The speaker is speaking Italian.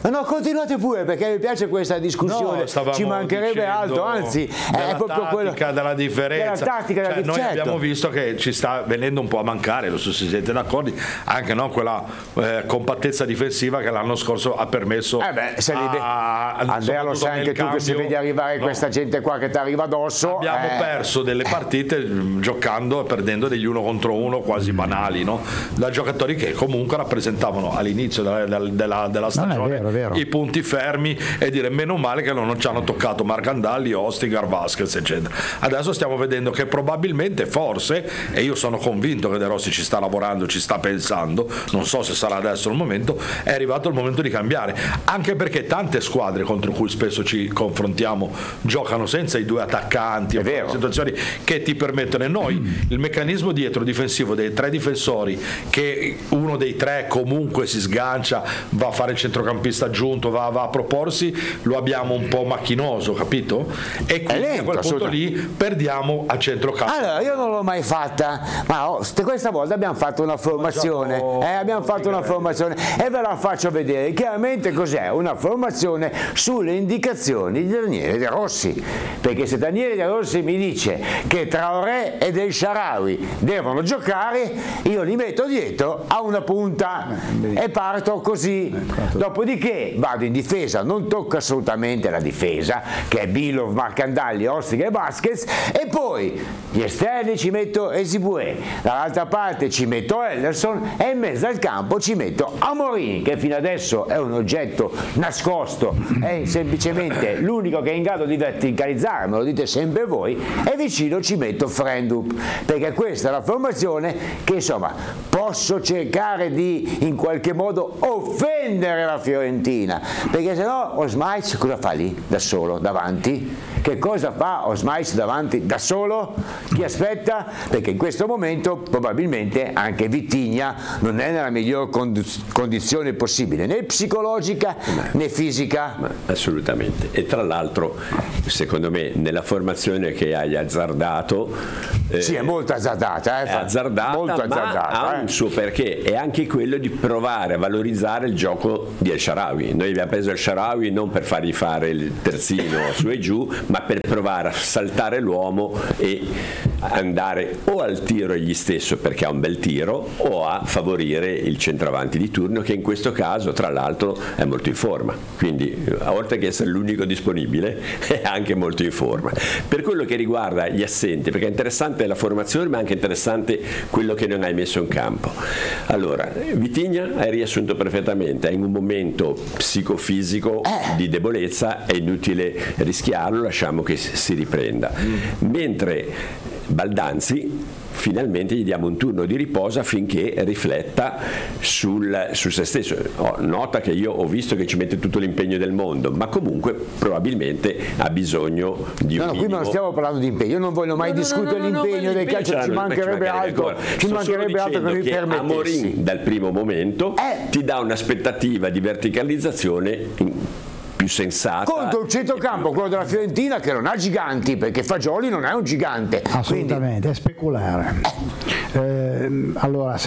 No, continuate pure perché mi piace questa discussione, ci mancherebbe altro, anzi è proprio quello della differenza. Della tattica, cioè, noi certo. abbiamo visto che ci sta venendo un po' a mancare, lo so se siete d'accordo, anche quella compattezza difensiva che l'anno scorso ha permesso Andrea, lo sai anche tu che se vedi arrivare questa gente qua che ti arriva addosso, abbiamo perso delle partite giocando e perdendo degli 1 contro 1 quasi banali, no? Da giocatori che comunque rappresentavano all'inizio della stagione vero. i punti fermi e dire meno male che non ci hanno toccato Marcandalli, Ostigar, Vasquez eccetera. Adesso stiamo vedendo che probabilmente, forse, e io sono convinto che De Rossi ci sta lavorando, ci sta pensando, non so se sarà adesso il momento, è arrivato il momento di cambiare, anche perché tante squadre contro cui spesso ci confrontiamo giocano senza i 2 attaccanti, situazioni che ti permettono, e noi il meccanismo dietro difensivo dei 3 difensori, che uno dei 3 comunque si sgancia, va a fare il centrocampista aggiunto, va a proporsi, lo abbiamo un po' macchinoso, capito? E quindi a quel punto lì perdiamo a centrocampo. Allora, io non l'ho mai fatta, ma questa volta abbiamo fatto una formazione, e ve la faccio vedere. Chiaramente cos'è? Una formazione sulle indicazioni di Daniele De Rossi, perché se Daniele De Rossi mi dice che Traoré e El Shaarawy devono giocare, io li metto dietro a una punta e parto così. Dopodiché vado in difesa, non tocco assolutamente la difesa, che è Bilov, Marcandalli, Ostigar e Vasquez, e poi gli esterni ci metto Ezibue, dall'altra parte ci metto Henderson e in mezzo al campo ci metto Amorim, che fino adesso è un oggetto nascosto, è semplicemente l'unico che è in grado di verticalizzare, me lo dite sempre voi, e vicino ci metto Frendup, perché questa è la formazione che insomma posso cercare di in qualche modo offendere la Fiorentina, perché se no Osmaic cosa fa lì da solo davanti? Che cosa fa Osmaic davanti da solo? Chi aspetta? Perché in questo momento probabilmente anche Vitinha non è nella miglior condizione possibile, né psicologica né fisica. Assolutamente. E tra l'altro secondo me nella formazione che hai azzardato, sì, è molto azzardata, è azzardata, molto azzardata, ha un suo perché, è anche quello di provare a valorizzare il gioco di El Shaarawy. Noi abbiamo preso El Shaarawy non per fargli fare il terzino su e giù, ma per provare a saltare l'uomo e andare o al tiro egli stesso, perché ha un bel tiro, o a favorire il centravanti di turno, che in questo caso tra l'altro è molto in forma, quindi oltre che essere l'unico disponibile è anche molto in forma. Per quello che riguarda gli assenti, perché è interessante la formazione ma anche interessante quello che non hai messo in campo. Allora, Vitinha hai riassunto perfettamente, è in un momento psicofisico di debolezza, è inutile rischiarlo, lasciamo che si riprenda, mentre Baldanzi finalmente gli diamo un turno di riposo affinché rifletta su se stesso. Nota che io ho visto che ci mette tutto l'impegno del mondo, ma comunque probabilmente ha bisogno di un minimo. Qui non stiamo parlando di impegno, io non voglio mai discutere l'impegno del calcio, ci mancherebbe altro, che mi permettessi. Amorim dal primo momento ti dà un'aspettativa di verticalizzazione più sensata contro il centrocampo, quello della Fiorentina, che non ha giganti, perché Fagioli non è un gigante, assolutamente, quindi è speculare. Allora